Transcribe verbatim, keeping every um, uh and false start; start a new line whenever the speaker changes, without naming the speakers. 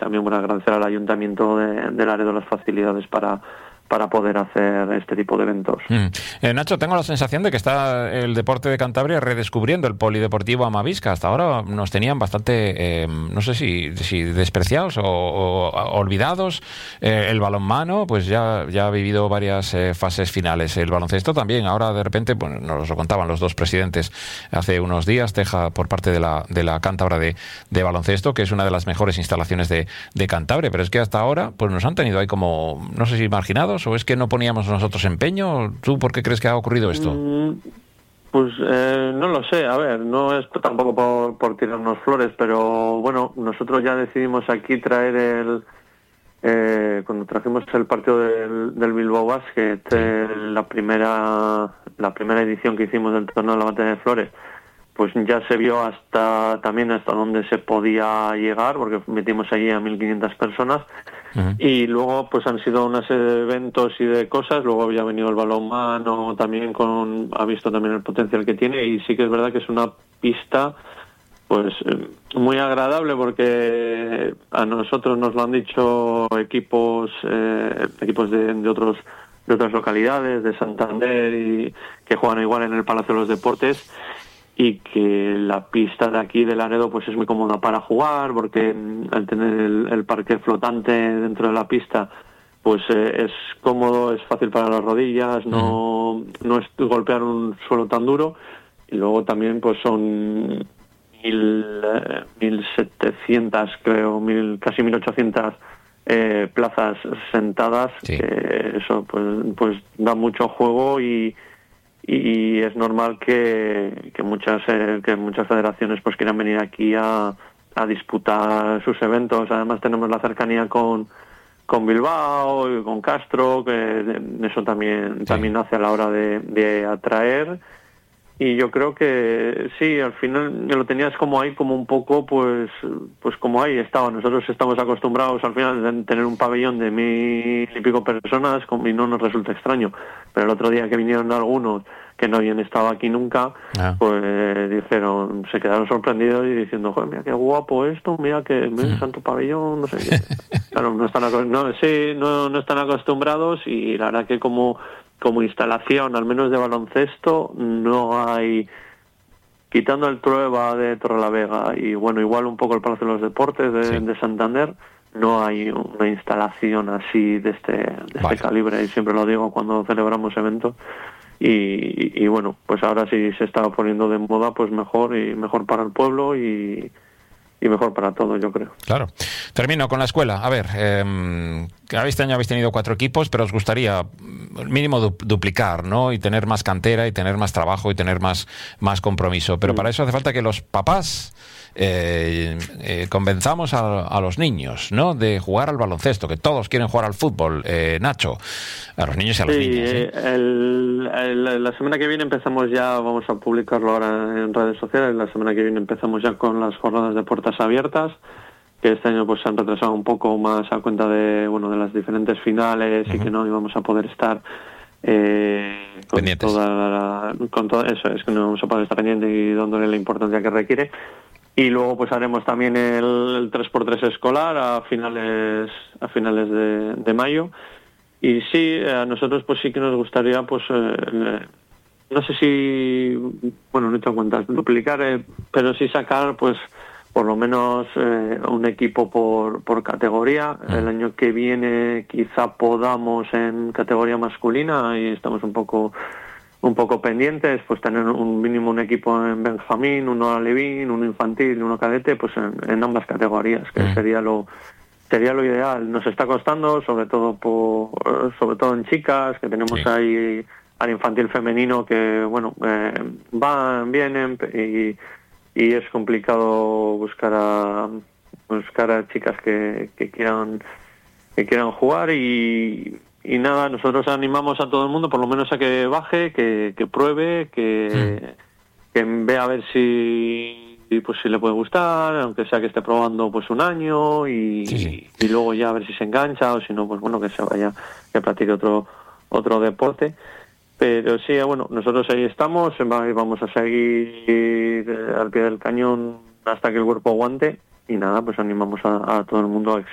también bueno, agradecer al Ayuntamiento de, de Laredo las facilidades para para poder hacer este tipo de eventos.
Mm. Eh, Nacho, tengo la sensación de que está el deporte de Cantabria redescubriendo el polideportivo Amavisca. Hasta ahora nos tenían bastante, eh, no sé si, si despreciados o, o, o olvidados. Eh, el balonmano, pues ya, ya ha vivido varias eh, fases finales. El baloncesto también. Ahora de repente, pues, nos lo contaban los dos presidentes hace unos días, Teja por parte de la, de la Cántabra de, de baloncesto, que es una de las mejores instalaciones de, de Cantabria. Pero es que hasta ahora pues nos han tenido ahí como, no sé si marginados, o es que no poníamos nosotros empeño. ¿Tú por qué crees que ha ocurrido esto?
Mm, pues eh, no lo sé, a ver, no es tampoco por, por tirarnos flores, pero bueno, nosotros ya decidimos aquí traer el, eh, cuando trajimos el partido del, del Bilbao Basket, eh, la primera la primera edición que hicimos del torneo de la Batalla de Flores, pues ya se vio hasta también hasta donde se podía llegar, porque metimos allí a mil quinientas personas. Uh-huh. Y luego pues han sido unos eventos y de cosas, luego había venido el balonmano también, con ha visto también el potencial que tiene, y sí que es verdad que es una pista pues muy agradable, porque a nosotros nos lo han dicho equipos eh, equipos de, de otros de otras localidades, de Santander, y que juegan igual en el Palacio de los Deportes, y que la pista de aquí de Laredo pues es muy cómoda para jugar, porque al tener el, el parque flotante dentro de la pista pues eh, es cómodo, es fácil para las rodillas, no, no es golpear un suelo tan duro, y luego también pues son mil, eh, mil setecientas creo, mil, casi mil ochocientas eh, plazas sentadas, sí. Que eso pues, pues da mucho juego, y y es normal que, que muchas eh, que muchas federaciones pues quieran venir aquí a, a disputar sus eventos. Además tenemos la cercanía con con Bilbao y con Castro, que eso también sí. también hace a la hora de, de atraer. Y yo creo que sí, al final lo tenías como ahí, como un poco, pues pues como ahí estaba. Nosotros estamos acostumbrados al final a tener un pabellón de mil y pico personas, y no nos resulta extraño. Pero el otro día que vinieron algunos que no habían estado aquí nunca, ah. pues dijeron, se quedaron sorprendidos y diciendo, joder, mira qué guapo esto, mira que mira, santo pabellón, no sé qué. Claro, no están, no, sí, no, no están acostumbrados, y la verdad que como como instalación, al menos de baloncesto, no hay, quitando el Trueba de Torrelavega y bueno, igual un poco el Palacio de los Deportes de, sí. de Santander, no hay una instalación así de este, de vale. este calibre, y siempre lo digo cuando celebramos eventos. Y, y, y bueno, pues ahora sí se está poniendo de moda, pues mejor, y mejor para el pueblo y, y mejor para todo, yo creo.
Claro. Termino con la escuela. A ver, eh, este año habéis tenido cuatro equipos, pero os gustaría mínimo du- duplicar, ¿no? Y tener más cantera, y tener más trabajo, y tener más, más compromiso. Pero mm. para eso hace falta que los papás eh, eh, convenzamos a, a los niños, ¿no? De jugar al baloncesto, que todos quieren jugar al fútbol, eh, Nacho. A los niños y a las
sí,
niñas. ¿eh?
El, el, la semana que viene empezamos ya, vamos a publicarlo ahora en redes sociales, la semana que viene empezamos ya con las jornadas de puertas abiertas, que este año pues se han retrasado un poco más a cuenta de bueno de las diferentes finales, uh-huh. y que no íbamos a poder estar eh, con
pendientes.
toda la, con todo eso, es que no vamos a poder estar pendientes y dándole la importancia que requiere. Y luego pues haremos también el, el tres por tres escolar a finales a finales de, de mayo. Y sí, a nosotros pues sí que nos gustaría, pues eh, no sé si, bueno, no he hecho cuentas, duplicar, eh, pero sí sacar pues por lo menos eh, un equipo por, por categoría. Mm. El año que viene quizá podamos en categoría masculina, y estamos un poco un poco pendientes, pues tener un mínimo un equipo en Benjamín, uno alevín, uno infantil, uno cadete, pues en, en ambas categorías, que mm. sería lo sería lo ideal. Nos está costando, sobre todo por, sobre todo en chicas, que tenemos sí. ahí al infantil femenino que bueno eh, van, vienen, y y es complicado buscar a buscar a chicas que, que quieran que quieran jugar, y y nada, nosotros animamos a todo el mundo por lo menos a que baje, que, que pruebe, que, sí. que vea a ver si pues si le puede gustar, aunque sea que esté probando pues un año, y, sí, sí. y luego ya a ver si se engancha, o si no pues bueno que se vaya, que practique otro otro deporte. Pero sí, bueno, nosotros ahí estamos, vamos a seguir al pie del cañón hasta que el cuerpo aguante, y nada, pues animamos a, a todo el mundo a